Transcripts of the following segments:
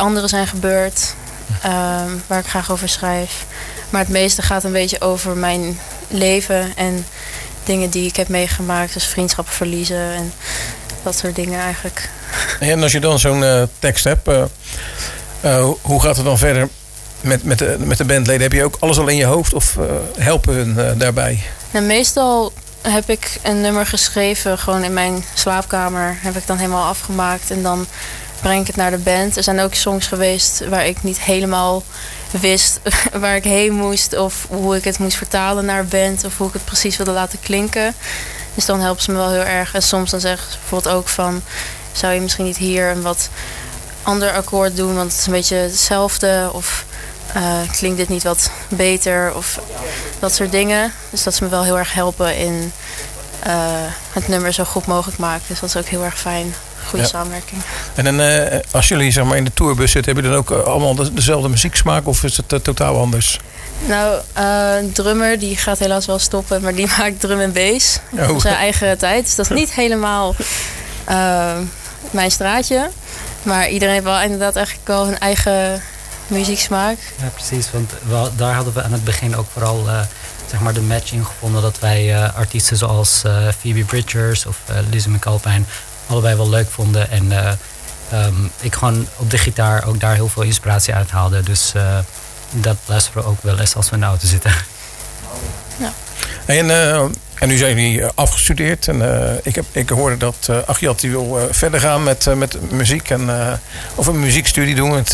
anderen zijn gebeurd. Waar ik graag over schrijf. Maar het meeste gaat een beetje over mijn leven en dingen die ik heb meegemaakt. Dus vriendschappen verliezen en dat soort dingen eigenlijk. En als je dan zo'n tekst hebt, hoe gaat het dan verder met de bandleden? Heb je ook alles al in je hoofd of helpen hun daarbij? Nou, meestal heb ik een nummer geschreven gewoon in mijn slaapkamer. Heb ik dan helemaal afgemaakt en dan breng ik het naar de band. Er zijn ook songs geweest waar ik niet helemaal wist waar ik heen moest of hoe ik het moest vertalen naar band of hoe ik het precies wilde laten klinken. Dus dan helpen ze me wel heel erg. En soms dan zeggen ze bijvoorbeeld ook van, zou je misschien niet hier een wat ander akkoord doen, want het is een beetje hetzelfde of klinkt dit niet wat beter of dat soort dingen. Dus dat ze me wel heel erg helpen in het nummer zo goed mogelijk maken. Dus dat is ook heel erg fijn. Goede samenwerking. En dan, als jullie zeg maar in de tourbus zitten, hebben jullie dan ook allemaal dezelfde muzieksmaak of is het totaal anders? Nou, een drummer die gaat helaas wel stoppen, maar die maakt drum en bass op zijn eigen tijd. Dus dat is niet helemaal mijn straatje. Maar iedereen heeft wel inderdaad eigenlijk wel hun eigen muzieksmaak. Ja, precies. Want daar hadden we aan het begin ook vooral zeg maar de match in gevonden. Dat wij artiesten zoals Phoebe Bridgers of Lizzie McAlpine allebei wel leuk vonden. En ik gewoon op de gitaar ook daar heel veel inspiratie uit haalde. Dus dat luisteren we ook wel eens als we in de auto zitten. Ja. En nu zijn jullie afgestudeerd. En ik hoorde dat Achiat die wil verder gaan met muziek. Of een muziekstudie doen.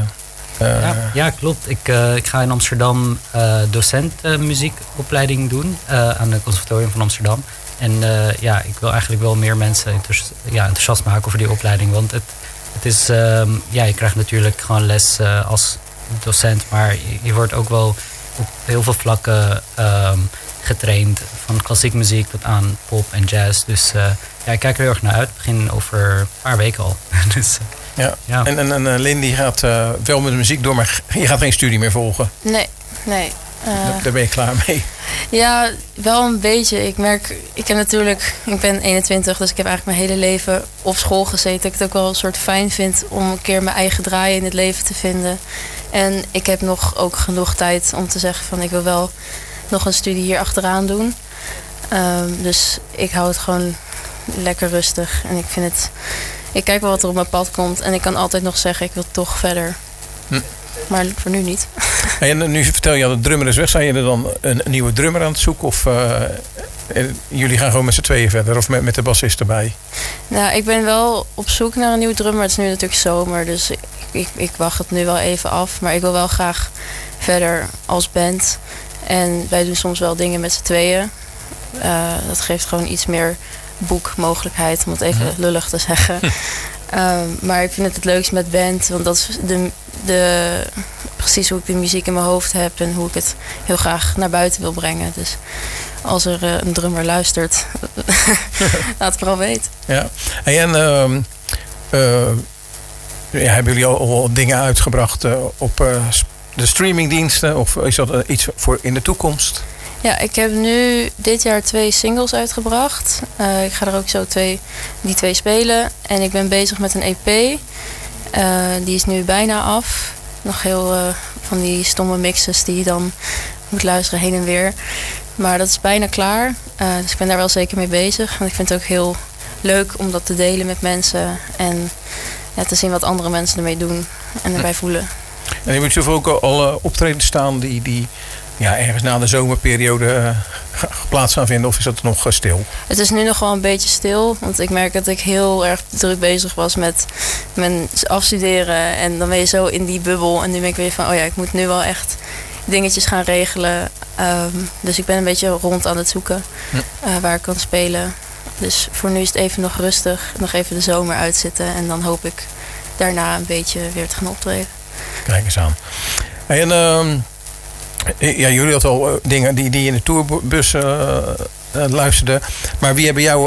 Ja, klopt. Ik ga in Amsterdam docent muziekopleiding doen. Aan het Conservatorium van Amsterdam. En ik wil eigenlijk wel meer mensen enthousiast maken over die opleiding. Want het is, je krijgt natuurlijk gewoon les als docent. Maar je wordt ook wel op heel veel vlakken getraind. Van klassiek muziek tot aan pop en jazz. Dus ik kijk er heel erg naar uit. We beginnen over een paar weken al. Dus, ja. En Lindy gaat wel met de muziek door, maar je gaat geen studie meer volgen? Nee. Daar ben je klaar mee? Ja, wel een beetje. Ik ben 21, dus ik heb eigenlijk mijn hele leven op school gezeten. Dat ik het ook wel een soort fijn vind om een keer mijn eigen draai in het leven te vinden. En ik heb nog ook genoeg tijd om te zeggen van ik wil wel nog een studie hier achteraan doen. Dus ik hou het gewoon lekker rustig. En ik kijk wel wat er op mijn pad komt. En ik kan altijd nog zeggen ik wil toch verder. Maar voor nu niet. En nu vertel je dat de drummer is weg. Zijn jullie dan een nieuwe drummer aan het zoeken? Of jullie gaan gewoon met z'n tweeën verder? Of met de bassist erbij? Nou, ik ben wel op zoek naar een nieuwe drummer. Het is nu natuurlijk zomer. Dus ik wacht het nu wel even af. Maar ik wil wel graag verder als band. En wij doen soms wel dingen met z'n tweeën. Dat geeft gewoon iets meer boekmogelijkheid. Om het even lullig te zeggen. Maar ik vind het leukst met band. Want dat is precies hoe ik de muziek in mijn hoofd heb. En hoe ik het heel graag naar buiten wil brengen. Dus als er een drummer luistert, laat het vooral weten. Ja. Hebben jullie al dingen uitgebracht op de streamingdiensten? Of is dat iets voor in de toekomst? Ja, ik heb nu dit jaar 2 singles uitgebracht. Ik ga er ook zo die twee spelen. En ik ben bezig met een EP. Die is nu bijna af. Nog heel van die stomme mixes die je dan moet luisteren heen en weer. Maar dat is bijna klaar. Dus ik ben daar wel zeker mee bezig. En ik vind het ook heel leuk om dat te delen met mensen. En te zien wat andere mensen ermee doen en erbij voelen. En je moet zoveel ook al optredens staan die ergens na de zomerperiode plaats gaan vinden, of is dat nog stil? Het is nu nog wel een beetje stil, want ik merk dat ik heel erg druk bezig was met mijn afstuderen. En dan ben je zo in die bubbel. En nu ben ik weer van, ik moet nu wel echt dingetjes gaan regelen. Dus ik ben een beetje rond aan het zoeken waar ik kan spelen. Dus voor nu is het even nog rustig. Nog even de zomer uitzitten. En dan hoop ik daarna een beetje weer te gaan optreden. Kijk eens aan. En jullie hadden al dingen die in de tourbus luisterden. Maar wie hebben jou,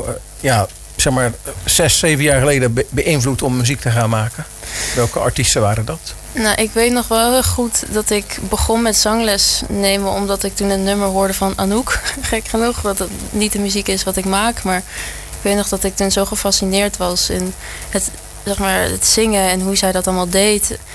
6, 7 jaar geleden beïnvloed om muziek te gaan maken? Welke artiesten waren dat? Nou, ik weet nog wel heel goed dat ik begon met zangles nemen, omdat ik toen een nummer hoorde van Anouk. Gek genoeg, wat het niet de muziek is wat ik maak. Maar ik weet nog dat ik toen zo gefascineerd was in het zingen en hoe zij dat allemaal deed.